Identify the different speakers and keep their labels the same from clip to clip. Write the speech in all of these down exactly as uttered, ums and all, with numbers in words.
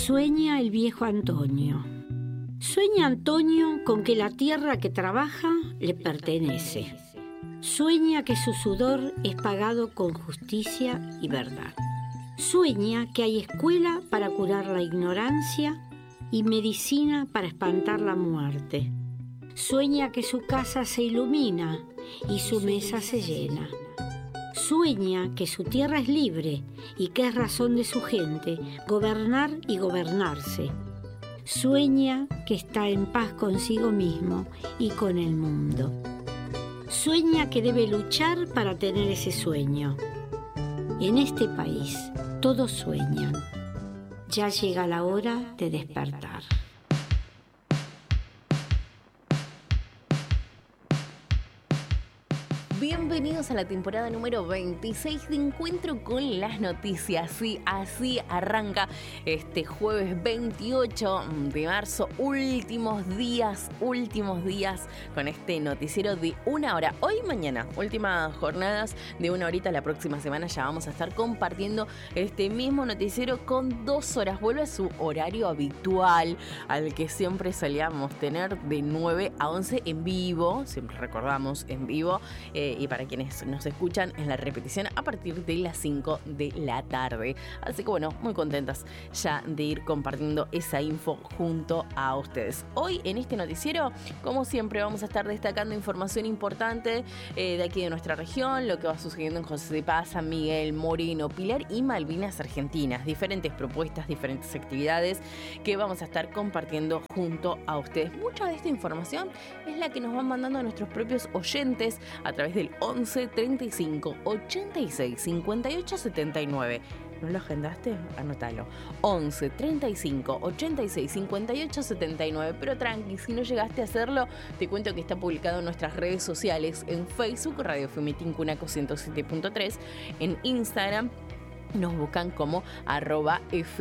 Speaker 1: Sueña el viejo Antonio. Sueña Antonio con que la tierra que trabaja le pertenece. Sueña que su sudor es pagado con justicia y verdad. Sueña que hay escuela para curar la ignorancia y medicina para espantar la muerte. Sueña que su casa se ilumina y su mesa se llena. Sueña que su tierra es libre y que es razón de su gente gobernar y gobernarse. Sueña que está en paz consigo mismo y con el mundo. Sueña que debe luchar para tener ese sueño. En este país todos sueñan. Ya llega la hora de despertar.
Speaker 2: Bienvenidos a la temporada número veintiséis de Encuentro con las Noticias. Sí, así arranca este jueves veintiocho de marzo. Últimos días, últimos días con este noticiero de una hora. Hoy y mañana, últimas jornadas de una horita. La próxima semana ya vamos a estar compartiendo este mismo noticiero con dos horas. Vuelve a su horario habitual, al que siempre solíamos tener de nueve a once en vivo. Siempre recordamos en vivo. Eh, y para quienes nos escuchan en la repetición a partir de las cinco de la tarde. Así que bueno, muy contentas ya de ir compartiendo esa info junto a ustedes. Hoy en este noticiero, como siempre, vamos a estar destacando información importante eh, de aquí de nuestra región, lo que va sucediendo en José de Paz, San Miguel, Moreno, Pilar y Malvinas Argentinas. Diferentes propuestas, diferentes actividades que vamos a estar compartiendo junto a ustedes. Mucha de esta información es la que nos van mandando nuestros propios oyentes a través del once treinta y cinco ochenta y seis cincuenta y ocho setenta y nueve. ¿No lo agendaste? Anótalo. once treinta y cinco ochenta y seis cincuenta y ocho setenta y nueve. Pero tranqui, si no llegaste a hacerlo, te cuento que está publicado en nuestras redes sociales, en Facebook, Radio F M Tincunaco ciento siete punto tres, en Instagram nos buscan como arroba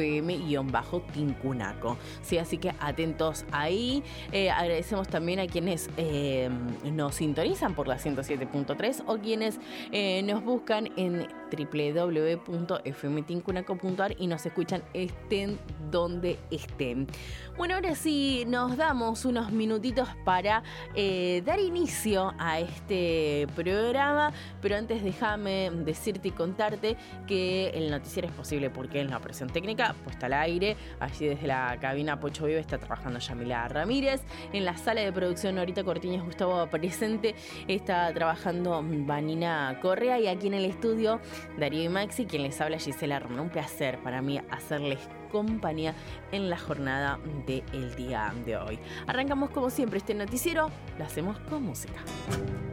Speaker 2: fm-tincunaco. Sí, así que atentos ahí. Eh, agradecemos también a quienes eh, nos sintonizan por la ciento siete punto tres o quienes eh, nos buscan en doble u doble u doble u punto f m tincunaco punto a r y nos escuchan estén donde estén. Bueno, ahora sí nos damos unos minutitos para eh, dar inicio a este programa, pero antes déjame decirte y contarte que el noticiero es posible porque en la operación técnica puesta al aire, allí desde la cabina Pocho Vive está trabajando Yamila Ramírez, en la sala de producción Norita Cortiñas Gustavo presente está trabajando Vanina Correa y aquí en el estudio Darío y Maxi, quien les habla Gisela Román. Un placer para mí hacerles compañía en la jornada del día de hoy. Arrancamos como siempre este noticiero, lo hacemos con música.